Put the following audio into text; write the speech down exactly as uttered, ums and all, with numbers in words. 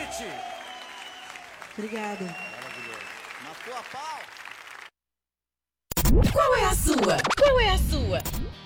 noite. Obrigada. Maravilhoso. Matou a pau. Qual é a sua? Qual é a sua?